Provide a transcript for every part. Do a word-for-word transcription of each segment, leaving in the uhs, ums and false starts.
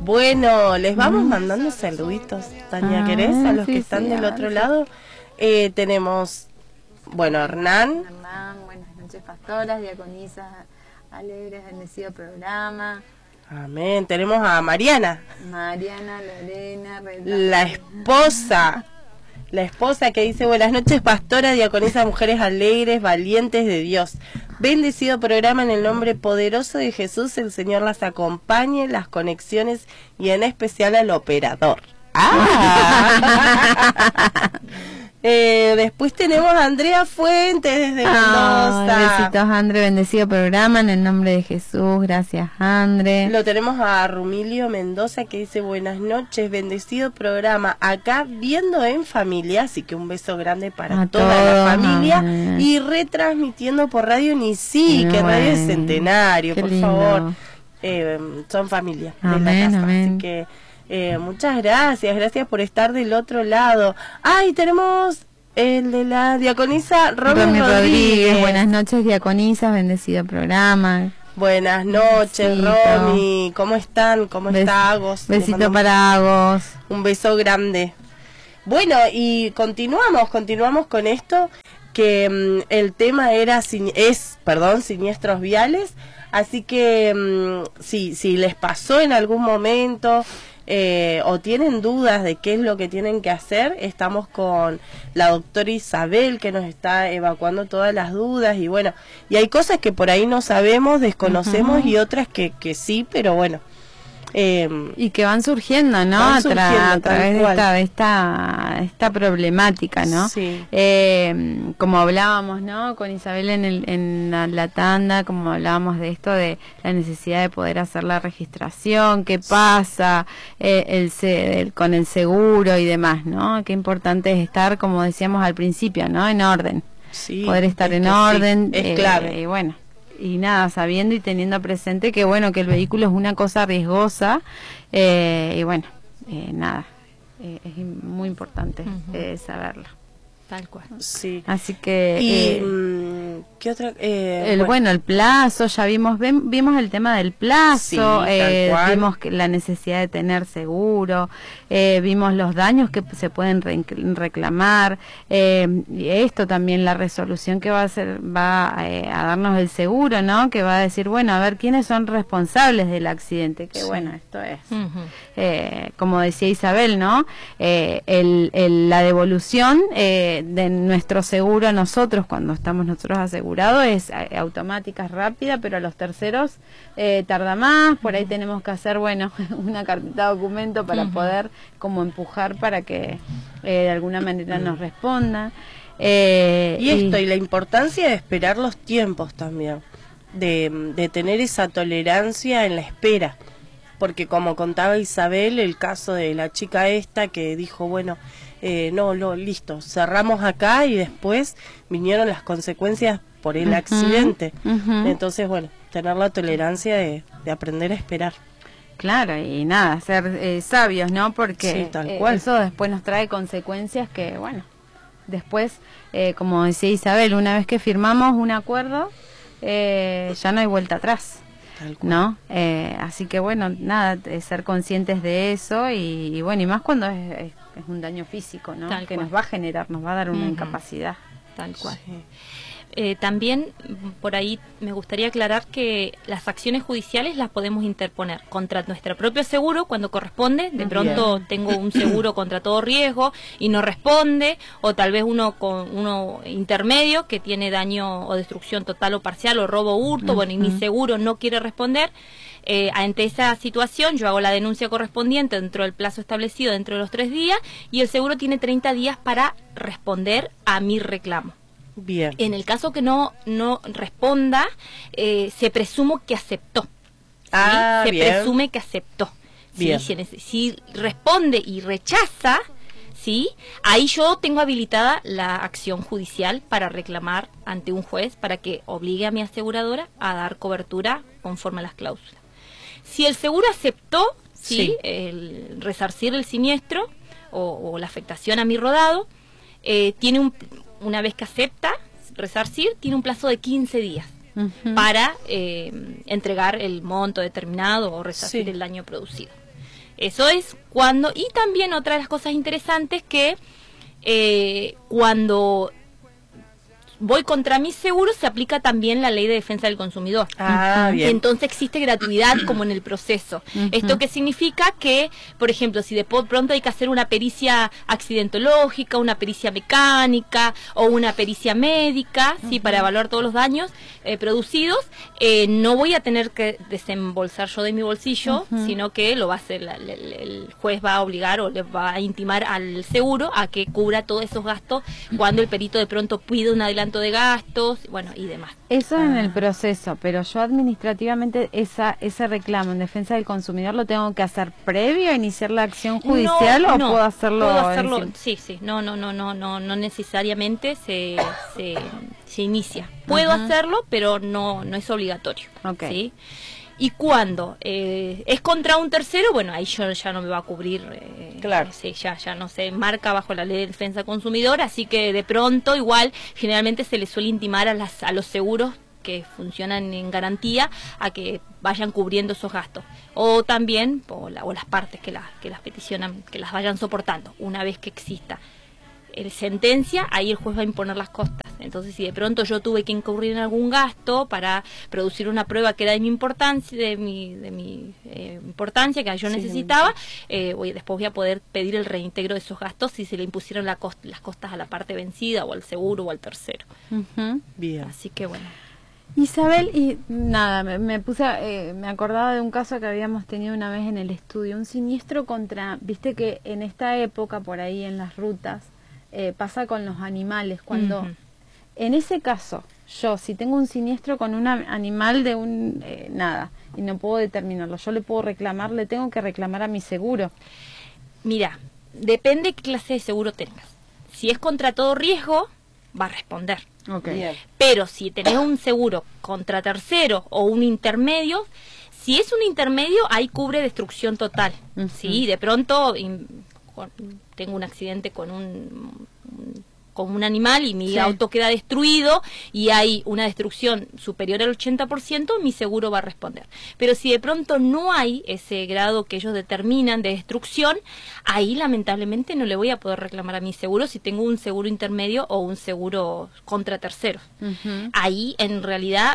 Bueno, les vamos mm. mandando saluditos, Tania, ah, ¿querés? A los sí, que están sí, del otro sí. lado. Eh, tenemos, bueno, Hernán. Hernán, buenas noches, pastoras, diaconisas, alegres, bendecido programa. Amén. Tenemos a Mariana. Mariana, Lorena, Reda, la esposa. La esposa que dice, buenas noches, pastora, diaconisa, mujeres alegres, valientes de Dios. Bendecido programa en el nombre poderoso de Jesús, el Señor las acompañe, las conexiones y en especial al operador. ¡Ah! eh, después tenemos a Andrea Fuentes desde Mendoza. Oh, besitos, Andre, bendecido programa en el nombre de Jesús, gracias, Andre. Lo tenemos a Rumilio Mendoza que dice, buenas noches, bendecido programa, acá viendo en familia, así que un beso grande para a toda todos, la familia, amén. Y retransmitiendo por Radio Nicí, que bueno, Radio Centenario, por lindo. favor, eh, son familia amén, de la casa, amén. Así que Eh, muchas gracias, gracias por estar del otro lado. Ay, tenemos el de la diaconisa Romy, Romy Rodríguez. Rodríguez. Buenas noches, diaconisas, bendecido programa. Buenas noches, besito. Romy. ¿Cómo están? ¿Cómo Bes está Agos? Besito para Agos. Un beso grande. Bueno, y continuamos, continuamos con esto, que um, el tema era es, perdón, siniestros viales. Así que um, si, si les pasó en algún momento... Eh, o tienen dudas de qué es lo que tienen que hacer, estamos con la doctora Isabel que nos está evacuando todas las dudas y bueno, y hay cosas que por ahí no sabemos, desconocemos uh-huh. y otras que, que sí, pero bueno. Eh, y que van surgiendo, ¿no? Van a, tra surgiendo, a través de esta, esta, esta problemática, ¿no? Sí. Eh, como hablábamos, ¿no? Con Isabel en, el, en la, la tanda, como hablábamos de esto, de la necesidad de poder hacer la registración, qué pasa eh, el, el, con el seguro y demás, ¿no? Qué importante es estar, como decíamos al principio, ¿no? En orden. Sí, poder estar en orden. Sí, es eh, clave. Y bueno. Y nada, sabiendo y teniendo presente que bueno, que el vehículo es una cosa riesgosa, eh, y bueno, eh, nada, eh, es muy importante uh-huh. eh, saberlo. Tal cual. Sí. Así que... Y, eh, ¿qué otra? Eh, el, bueno. bueno, el plazo, ya vimos ven, vimos el tema del plazo, sí, eh, vimos que la necesidad de tener seguro, eh, vimos los daños que se pueden re reclamar, eh, y esto también, la resolución que va a hacer, va eh, a darnos el seguro, ¿no? Que va a decir, bueno, a ver, ¿quiénes son responsables del accidente? Que sí. Bueno, esto es, uh-huh. eh, como decía Isabel, ¿no? Eh, el, el, la devolución eh, de nuestro seguro nosotros, cuando estamos nosotros asegurados, es automática, es rápida, pero a los terceros eh, tarda más, por ahí tenemos que hacer, bueno, una carpeta de documento para uh-huh. poder como empujar para que eh, de alguna manera nos responda. Eh, y esto, y... y la importancia de esperar los tiempos también, de, de tener esa tolerancia en la espera, porque como contaba Isabel, el caso de la chica esta que dijo, bueno, Eh, no, no, listo, cerramos acá y después vinieron las consecuencias por el uh-huh, accidente. Uh-huh. Entonces, bueno, tener la tolerancia de, de aprender a esperar. Claro, y nada, ser eh, sabios, ¿no? Porque sí, tal eh, cual. eso después nos trae consecuencias que, bueno, después, eh, como decía Isabel, una vez que firmamos un acuerdo, eh, ya no hay vuelta atrás. ¿No? Eh, así que bueno, nada, ser conscientes de eso y, y bueno, y más cuando es, es, es un daño físico, ¿no? Tal que cual. Nos va a generar, nos va a dar una uh-huh. incapacidad. Tal cual. Sí. Eh, también por ahí me gustaría aclarar que las acciones judiciales las podemos interponer contra nuestro propio seguro cuando corresponde. De pronto Bien. tengo un seguro contra todo riesgo y no responde, o tal vez uno con uno intermedio que tiene daño o destrucción total o parcial o robo o hurto, uh-huh. bueno, y mi seguro no quiere responder. Eh, ante esa situación yo hago la denuncia correspondiente dentro del plazo establecido, dentro de los tres días, y el seguro tiene treinta días para responder a mi reclamo. Bien. En el caso que no no responda, eh, se presume que aceptó. ¿sí? Ah, se bien. presume que aceptó. ¿sí? Si, si responde y rechaza, ¿sí? Ahí yo tengo habilitada la acción judicial para reclamar ante un juez para que obligue a mi aseguradora a dar cobertura conforme a las cláusulas. Si el seguro aceptó, ¿sí? Sí. el resarcir el siniestro o, o la afectación a mi rodado, eh, tiene un una vez que acepta resarcir, tiene un plazo de quince días uh-huh. para eh, entregar el monto determinado o resarcir sí. el daño producido. Eso es cuando, y también otra de las cosas interesantes que eh, cuando voy contra mi seguro se aplica también la ley de defensa del consumidor. Ah, bien. Entonces existe gratuidad como en el proceso. Uh-huh. ¿Esto qué significa? Que, por ejemplo, si de pronto hay que hacer una pericia accidentológica, una pericia mecánica o una pericia médica, uh-huh. ¿sí? Para evaluar todos los daños eh, producidos, eh, no voy a tener que desembolsar yo de mi bolsillo, uh-huh. sino que lo va a hacer, la, la, el juez va a obligar o le va a intimar al seguro a que cubra todos esos gastos cuando el perito de pronto pide un adelanto de gastos, bueno, y demás. Eso en el proceso, pero yo administrativamente esa ese reclamo en defensa del consumidor lo tengo que hacer previo a iniciar la acción judicial no, o no, puedo hacerlo. Puedo hacerlo, encima? sí, sí, no, no, no, no, no, no necesariamente se, se, se inicia. Puedo uh-huh. hacerlo, pero no, no es obligatorio. Okay. ¿Sí? Y cuando eh, es contra un tercero, bueno, ahí yo ya no me va a cubrir, eh, claro. sí, ya, ya no se marca bajo la ley de defensa del consumidor, así que de pronto igual generalmente se le suele intimar a, las, a los seguros que funcionan en garantía a que vayan cubriendo esos gastos, o también o, la, o las partes que, la, que las peticionan, que las vayan soportando una vez que exista el sentencia, ahí el juez va a imponer las costas. Entonces, si de pronto yo tuve que incurrir en algún gasto para producir una prueba que era de mi importancia, de mi, de mi eh, importancia que yo sí, necesitaba, eh, voy, después voy a poder pedir el reintegro de esos gastos si se le impusieron la cost las costas a la parte vencida o al seguro o al tercero. Uh-huh. Bien. Así que bueno. Isabel, y nada, me, me puse, eh, me acordaba de un caso que habíamos tenido una vez en el estudio, un siniestro contra, viste que en esta época por ahí en las rutas eh, pasa con los animales, cuando uh-huh. en ese caso yo si tengo un siniestro con un animal de un eh, nada y no puedo determinarlo, yo le puedo reclamar, le tengo que reclamar a mi seguro. Mira, depende qué clase de seguro tengas. Si es contra todo riesgo, va a responder. Okay. Pero si tenés un seguro contra tercero o un intermedio, si es un intermedio, ahí cubre destrucción total. Uh-huh. Sí, de pronto in, con, tengo un accidente con un, un con un animal y mi sí. auto queda destruido y hay una destrucción superior al ochenta por ciento, mi seguro va a responder. Pero si de pronto no hay ese grado que ellos determinan de destrucción, ahí lamentablemente no le voy a poder reclamar a mi seguro si tengo un seguro intermedio o un seguro contra terceros. Uh-huh. Ahí en realidad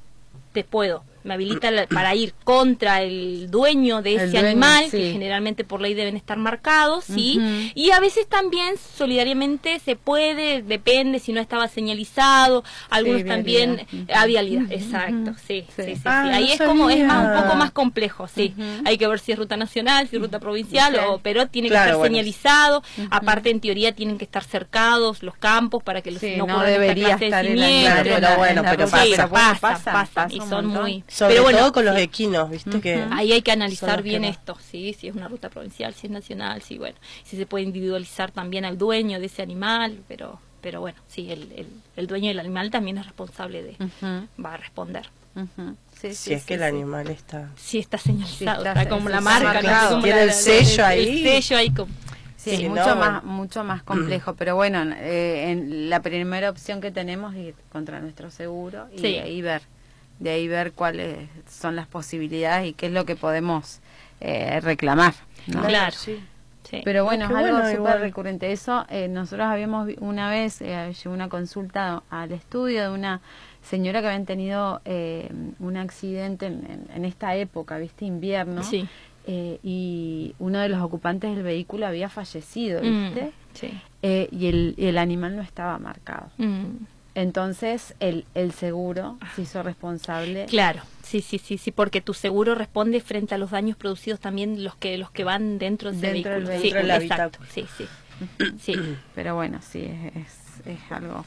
te puedo, me habilita la, para ir contra el dueño de ese dueño, animal, sí. que generalmente por ley deben estar marcados, ¿sí? Uh-huh. Y a veces también solidariamente se puede, depende si no estaba señalizado, algunos sí, también uh-huh. a vialidad, uh-huh. exacto, sí, sí, sí, sí, ah, sí. Ahí no es sabía. como, es más, un poco más complejo, sí. Uh-huh. Hay que ver si es ruta nacional, si es ruta provincial, okay. o, pero tiene que claro, estar bueno. señalizado, uh-huh. aparte en teoría tienen que estar cercados los campos para que los, sí, no, no debería estar de en la, siniestro. Claro, pero bueno, pero sí, pasa, pasa, pasa, pasa, pasa y un son montón. muy... Sobre pero bueno, todo con los sí. equinos, viste Uh-huh. que ahí hay que analizar bien que esto, sí, si es una ruta provincial, si es nacional, sí, bueno, si se puede individualizar también al dueño de ese animal, pero pero bueno, sí, el, el, el dueño del animal también es responsable de, uh-huh. va a responder. Uh-huh. Sí, si sí, es sí, que el sí. animal está... Sí, está señalizado, sí, está, está como sí, la sí, marca, marcado. como Tiene la, el sello el, ahí. El sello ahí como... Sí, sí, mucho no, más bueno. mucho más complejo, pero bueno, eh, en la primera opción que tenemos es ir contra nuestro seguro y sí. de ahí ver, de ahí ver cuáles son las posibilidades y qué es lo que podemos eh, reclamar, ¿no? Claro, sí. sí. Pero bueno, Qué es algo bueno, súper igual. recurrente. Eso, eh, nosotros habíamos vi- una vez, eh, llegó una consulta al estudio de una señora que habían tenido eh, un accidente en, en, en esta época, ¿viste? Invierno. Sí. Eh, y uno de los ocupantes del vehículo había fallecido, ¿viste? Mm, sí. Eh, y, el, y el animal no estaba marcado. Mm. Entonces el, el seguro se hizo responsable. Claro, sí, sí, sí, sí, porque tu seguro responde frente a los daños producidos también los que los que van dentro de ese Dentro del vehículo. vehículo. Sí, del exacto, habitáculo. sí, sí. sí. Pero bueno, sí, es, es, es algo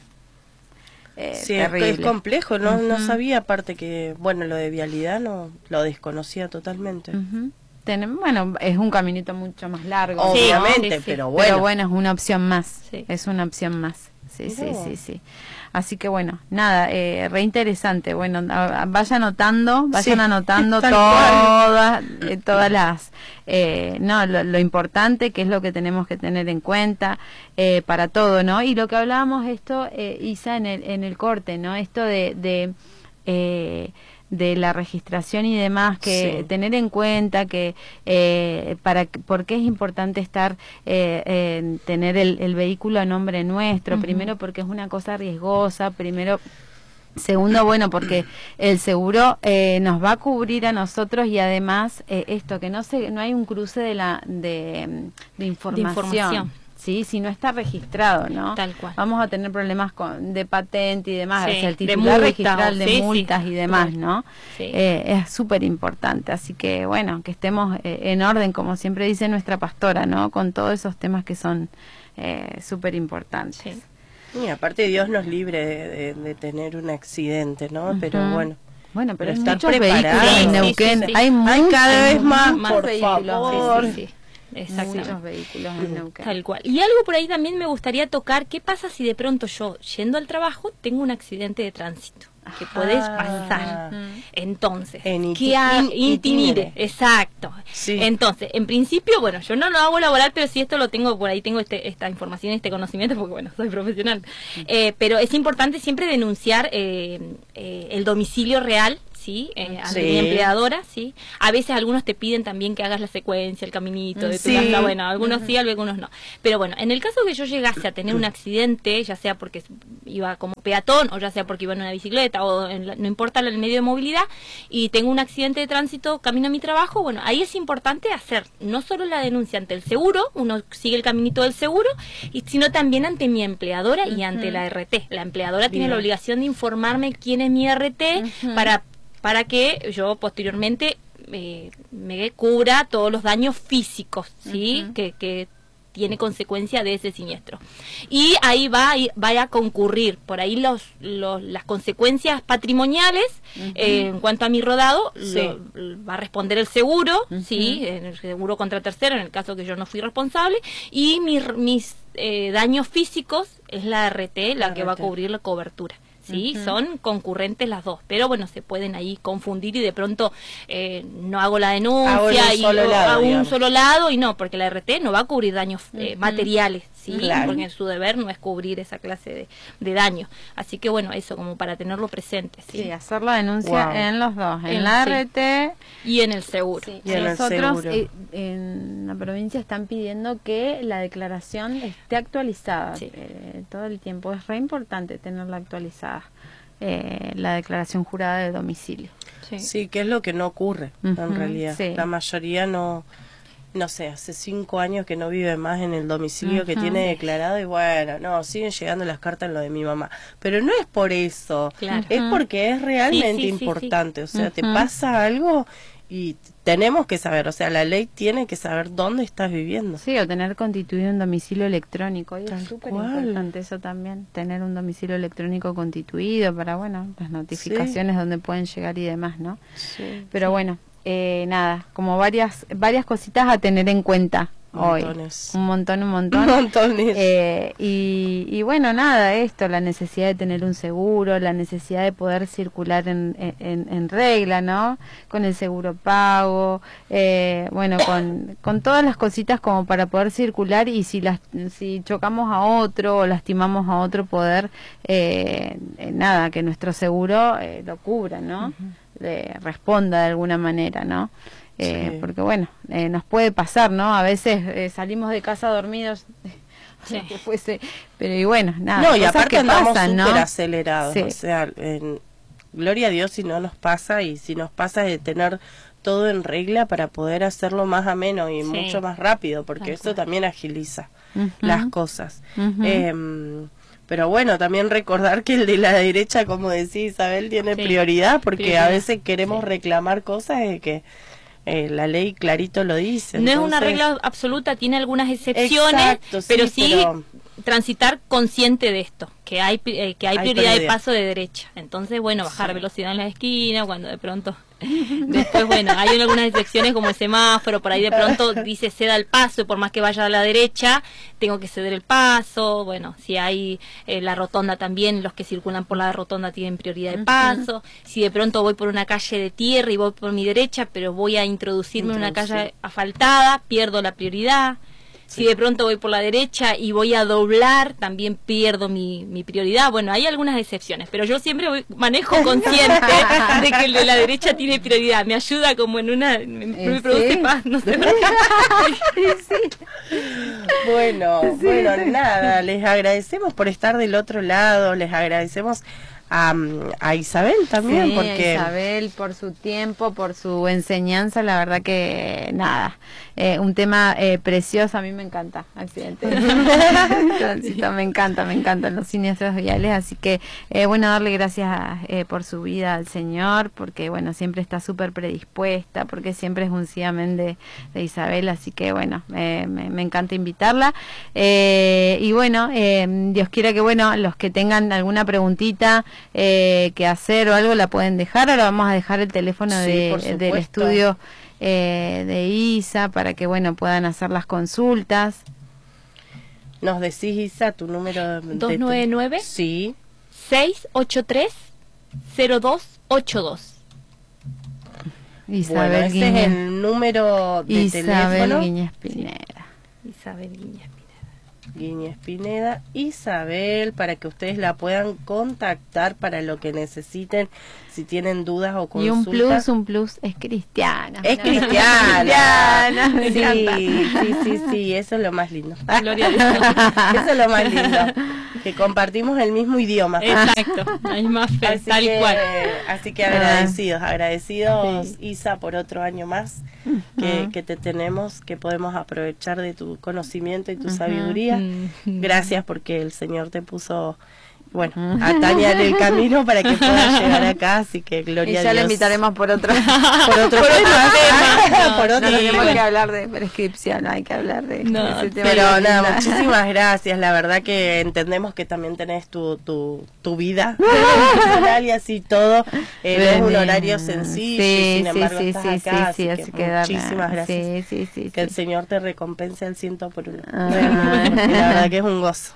eh, Sí, es, terrible. es complejo, no Uh-huh. no sabía, aparte que, bueno, lo de vialidad no lo desconocía totalmente. Uh-huh. Tenem- bueno, es un caminito mucho más largo. Obviamente, sí, sí. pero bueno. Pero bueno, es una opción más. Sí. Es una opción más. Sí, sí, No. sí, sí. Así que bueno, nada, eh, re interesante. Bueno, a- a- vayan anotando, vayan Sí, anotando tal todas, eh, todas las, eh, no, lo, lo importante que es lo que tenemos que tener en cuenta eh, para todo, ¿no? Y lo que hablábamos esto, eh, Isa, en el, en el corte, ¿no? Esto de, de eh, de la registración y demás, que sí. tener en cuenta que eh, para por qué es importante estar eh, eh, tener el, el vehículo a nombre nuestro. Uh-huh. Primero porque es una cosa riesgosa, primero segundo, bueno, porque el seguro eh, nos va a cubrir a nosotros, y además eh, esto, que no se, no hay un cruce de la de, de información. De información. Sí, si no está registrado, ¿no? Tal cual. Vamos a tener problemas con de patente y demás, sí, o sea, el titular de registral de sí, multas sí, y demás, ¿no? Sí. Eh, es súper importante, así que bueno, que estemos eh, en orden, como siempre dice nuestra pastora, ¿no? Con todos esos temas que son eh, súper importantes. Sí. Y aparte Dios nos libre de, de, de tener un accidente, ¿no? Uh-huh. Pero bueno. Bueno, pero, pero hay muchos vehículos en Neuquén, sí, sí, sí. hay, hay cada vez más, más por vehículos, favor. Sí, sí, sí. Muchos vehículos en Neuquén. Tal cual. Y algo por ahí también me gustaría tocar, ¿qué pasa si de pronto yo, yendo al trabajo, tengo un accidente de tránsito? Que puedes pasar. Entonces, en ¿qué ha intinire? Exacto. Sí. Entonces, en principio, bueno, yo no lo hago laboral, pero sí esto lo tengo, por ahí tengo este, esta información, este conocimiento, porque bueno, soy profesional. Eh, pero es importante siempre denunciar eh, eh, el domicilio real, ¿sí? Eh, ante sí. mi empleadora, ¿sí? A veces algunos te piden también que hagas la secuencia, el caminito de tu sí. casa, bueno, algunos uh-huh. sí, algunos no. Pero bueno, en el caso que yo llegase a tener un accidente, ya sea porque iba como peatón, o ya sea porque iba en una bicicleta, o en la, no importa el medio de movilidad, y tengo un accidente de tránsito camino a mi trabajo, bueno, ahí es importante hacer no solo la denuncia ante el seguro, uno sigue el caminito del seguro, y, sino también ante mi empleadora uh-huh. y ante la R T. La empleadora Bien. tiene la obligación de informarme quién es mi R T uh-huh. para para que yo posteriormente eh, me cubra todos los daños físicos, ¿sí? Uh-huh. que, que tiene consecuencia de ese siniestro. Y ahí va, vaya a concurrir, por ahí los, los las consecuencias patrimoniales, uh-huh. eh, en cuanto a mi rodado, sí. lo, va a responder el seguro, uh-huh. ¿sí? El seguro contra tercero, en el caso que yo no fui responsable, y mis, mis eh, daños físicos es la R T la, la que R T. va a cubrir la cobertura. Sí, uh-huh. son concurrentes las dos, pero bueno, se pueden ahí confundir y de pronto eh, no hago la denuncia hago y solo o, lado, hago digamos. un solo lado y no, porque la R T no va a cubrir daños eh, uh-huh. materiales, sí, claro. porque su deber no es cubrir esa clase de, de daño. Así que bueno, eso como para tenerlo presente. Sí, sí hacer la denuncia wow. en los dos, en, en la R T sí. y en el seguro. Sí. Y en Nosotros el seguro. Eh, en la provincia están pidiendo que la declaración esté actualizada sí. eh, todo el tiempo. Es re importante tenerla actualizada. Eh, la declaración jurada de domicilio. Sí, sí, que es lo que no ocurre uh-huh, en realidad. Sí. La mayoría no, no sé, hace cinco años que no vive más en el domicilio uh-huh. que tiene declarado y bueno, no, siguen llegando las cartas en lo de mi mamá. Pero no es por eso, claro. es porque es realmente sí, sí, importante. sí, sí. O sea, uh-huh. te pasa algo y tenemos que saber, o sea, la ley tiene que saber dónde estás viviendo. Sí, o tener constituido un domicilio electrónico. Y Tal es súper cual. importante eso también, tener un domicilio electrónico constituido para, bueno, las notificaciones sí. donde pueden llegar y demás, ¿no? Sí, Pero sí. bueno, eh, nada, como varias varias cositas a tener en cuenta. Montones. Hoy. Un montón, un montón. Montones. Eh, y, y bueno, nada, esto, la necesidad de tener un seguro, la necesidad de poder circular en, en, en regla, ¿no? Con el seguro pago, eh, bueno, con, con todas las cositas como para poder circular y si las si chocamos a otro o lastimamos a otro, poder, eh, eh, nada, que nuestro seguro eh, lo cubra, ¿no? Uh-huh. Le responda de alguna manera, ¿no? Eh, sí. Porque bueno, eh, nos puede pasar, ¿no? A veces eh, salimos de casa dormidos, sí. que fuese, pero y bueno, nada. No, y aparte que andamos pasan, súper ¿no? acelerados, Sí. o sea, en, gloria a Dios si no nos pasa, y si nos pasa de tener todo en regla para poder hacerlo más ameno y sí. mucho más rápido, porque Tal eso cual. también agiliza Uh-huh. las cosas. Uh-huh. Eh, pero bueno, también recordar que el de la derecha, como decía Isabel, tiene Sí. prioridad, porque Prioridad. a veces queremos Sí. reclamar cosas de que eh, la ley clarito lo dice. No entonces... es una regla absoluta, tiene algunas excepciones, Exacto, sí, pero sí pero... transitar consciente de esto, que hay eh, que hay, Hay prioridad de prioridad. paso de derecha. Entonces, bueno, bajar Sí. velocidad en la esquina, cuando de pronto... Después, bueno, hay algunas excepciones como el semáforo, por ahí de pronto dice ceda el paso, y por más que vaya a la derecha, tengo que ceder el paso. Bueno, si hay eh, la rotonda también, los que circulan por la rotonda tienen prioridad de paso. Si de pronto voy por una calle de tierra y voy por mi derecha, pero voy a introducirme en una Introducir. calle asfaltada, pierdo la prioridad. Si de pronto voy por la derecha y voy a doblar, también pierdo mi, mi prioridad. Bueno, hay algunas excepciones, pero yo siempre voy, manejo consciente de que el de la derecha tiene prioridad. Me ayuda como en una... Me, me produce sí. paz, no sé. Sí. Bueno, sí, bueno, sí. Nada, les agradecemos por estar del otro lado, les agradecemos a, a Isabel también, sí, porque... a Isabel por su tiempo, por su enseñanza, la verdad que nada, eh, un tema eh, precioso, a mí me encanta, accidente. Transito, me encanta, me encantan los siniestros viales, así que eh, bueno, darle gracias a, eh, por su vida al Señor, porque bueno, siempre está súper predispuesta, porque siempre es un sí amén de, de Isabel, así que bueno, eh, me, me encanta invitarla, eh, y bueno, eh, Dios quiera que bueno, los que tengan alguna preguntita Eh, que hacer o algo la pueden dejar. Ahora vamos a dejar el teléfono sí, de, del estudio eh, de Isa para que bueno puedan hacer las consultas. Nos decís, Isa, tu número de dos nueve nueve sí seis ocho tres cero dos ocho dos. Isabel bueno, ese Guiñez. es el número de Isabel teléfono. Guiñez Pineda. Isabel Guiñez Pineda. Guiñez Pineda, Isabel, para que ustedes la puedan contactar para lo que necesiten, si tienen dudas o consultas. Y un plus, un plus es cristiana. Es no, cristiana. cristiana, me sí, encanta. sí, sí, sí, eso es lo más lindo. Gloria a Dios. Eso es lo más lindo, que compartimos el mismo idioma. Exacto, hay más fe, Así tal que, cual. así que agradecidos, agradecidos Sí. Isa por otro año más que, que te tenemos, que podemos aprovechar de tu conocimiento y tu Ujú. sabiduría. Mm. Gracias porque el Señor te puso, bueno, a Tania en el camino para que pueda llegar acá, así que Y gloria a ya Dios. le invitaremos por otro por otro Por tema, otro tema. Ah, por no otro tenemos tema. que hablar de prescripción, hay que hablar de No, ese tema. Pero de nada, la- muchísimas gracias. La verdad que entendemos que también tenés tu, tu, tu vida personal y así todo. Eh, no es un horario sencillo, y Sí, sin embargo sí, estás sí, acá, sí, así así que que darle- muchísimas gracias. Sí, sí, sí, Que el sí. Señor te recompense al ciento por uno. Ah. Porque la verdad que es un gozo.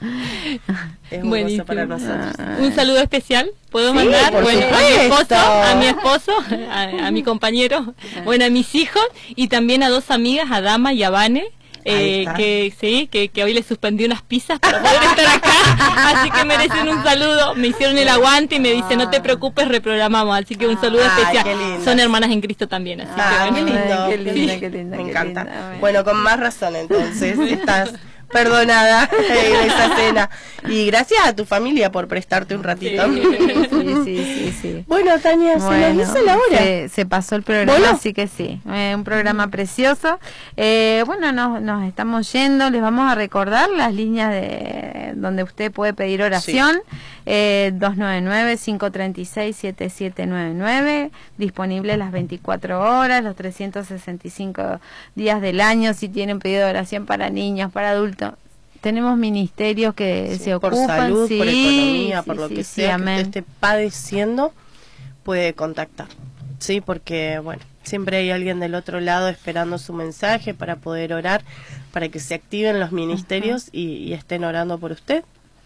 Es un Buenísimo. gozo para nosotros. Un saludo especial, ¿puedo Sí, mandar? por Bueno, a mi esposo, supuesto. a mi esposo, a, a mi compañero, bueno, a mis hijos y también a dos amigas, a Dama y a Vane. Ahí Eh, está. que sí, que, que hoy les suspendí unas pizzas para poder estar acá, así que merecen un saludo, me hicieron el aguante y me dicen no te preocupes, reprogramamos, así que un saludo Ay, especial, qué lindas. son hermanas en Cristo también, así Ah, que qué bueno. lindo. Ay, qué linda, Sí, qué linda, Me qué encanta. linda, bueno. Bueno, con más razón entonces estás perdonada de esa cena. Y gracias a tu familia por prestarte un ratito. Sí. Sí, sí, sí, sí. Bueno, Tania, se Bueno, nos hizo la hora. Se, se pasó el programa, ¿Voló? así que sí, eh, un programa precioso. Eh, bueno, nos, nos estamos yendo, les vamos a recordar las líneas de donde usted puede pedir oración, eh, dos nueve nueve, cinco tres seis, siete siete nueve nueve, disponible las veinticuatro horas, los trescientos sesenta y cinco días del año, si tienen pedido de oración para niños, para adultos. Tenemos ministerios que Sí, se por ocupan, salud, sí, por economía, por sí, lo sí, que sí, sea que amén. usted esté padeciendo, puede contactar. Sí, porque bueno, siempre hay alguien del otro lado esperando su mensaje para poder orar, para que se activen los ministerios y, y estén orando por usted.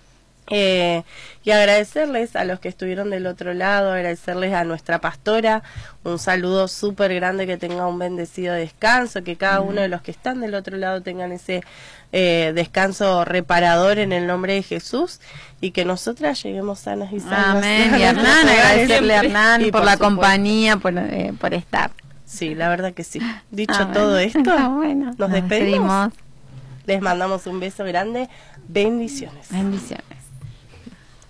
Eh, y agradecerles a los que estuvieron del otro lado, agradecerles a nuestra pastora, un saludo súper grande, que tenga un bendecido descanso, que cada uno de los que están del otro lado tengan ese eh, descanso reparador en el nombre de Jesús, y que nosotras lleguemos sanas y salvas. Amén. Y a Hernán, nuestros hogares. agradecerle a Hernán Y por, la supuesto. compañía, por, eh, por estar. Sí, la verdad que sí. Dicho Ah, todo bueno. esto, Ah, bueno. nos despedimos. despedimos. Les mandamos un beso grande. Bendiciones. Bendiciones.